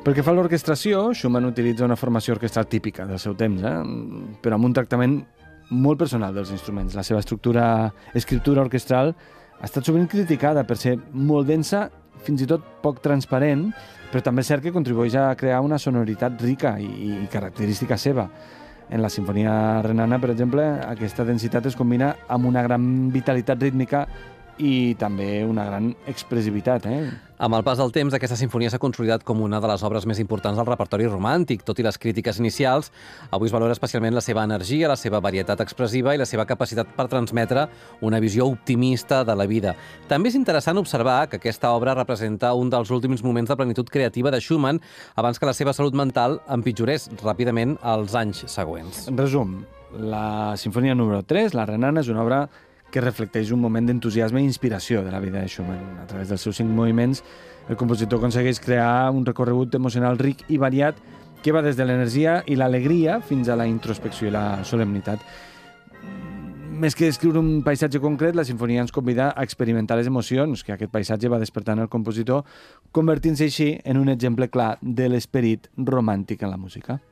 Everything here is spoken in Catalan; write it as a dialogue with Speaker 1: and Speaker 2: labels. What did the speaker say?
Speaker 1: Pel que fa a l'orquestració, Schumann utilitza una formació orquestral típica del seu temps, però amb un tractament molt personal dels instruments. La seva escriptura orquestral ha estat sovint criticada per ser molt densa, fins i tot poc transparent, però també és cert que contribueix a crear una sonoritat rica i característica seva. En la sinfonia renana, per exemple, aquesta densitat es combina amb una gran vitalitat rítmica i també una gran expressivitat.
Speaker 2: Amb el pas del temps, aquesta sinfonia s'ha consolidat com una de les obres més importants del repertori romàntic. Tot i les crítiques inicials, avui es valora especialment la seva energia, la seva varietat expressiva i la seva capacitat per transmetre una visió optimista de la vida. També és interessant observar que aquesta obra representa un dels últims moments de plenitud creativa de Schumann abans que la seva salut mental empitjorés ràpidament els anys següents.
Speaker 1: En resum, la sinfonia número 3, la renana, és una obra que reflecteix un moment d'entusiasme i inspiració de la vida de Schumann. A través dels seus 5 moviments, el compositor aconsegueix crear un recorregut emocional ric i variat que va des de l'energia i l'alegria fins a la introspecció i la solemnitat. Més que descriure un paisatge concret, la sinfonia ens convida a experimentar les emocions que aquest paisatge va despertant el compositor, convertint-se així en un exemple clar de l'esperit romàntic en la música.